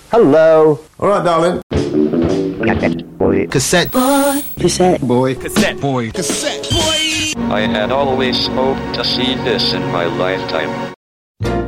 Hello. All right, darling. Cassette boy. Cassette boy. Cassette boy. Cassette boy. Cassette boy. I had always hoped to see this in my lifetime.